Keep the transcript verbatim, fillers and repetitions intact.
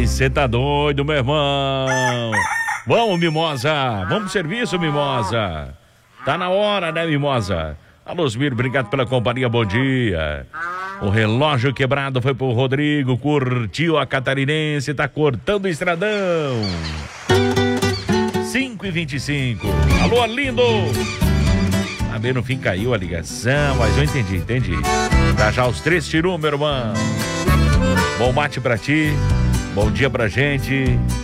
Mas você tá doido, meu irmão. Vamos, Mimosa. Vamos pro serviço, Mimosa. Tá na hora, né, Mimosa? Alô, Smir, obrigado pela companhia, bom dia. O relógio quebrado foi pro Rodrigo, curtiu a catarinense, tá cortando o estradão. cinco e vinte e cinco. Alô, lindo. Ah, bem, no fim caiu a ligação, mas eu entendi, entendi. Tá já os três tiros, meu irmão. Bom mate pra ti, bom dia pra gente.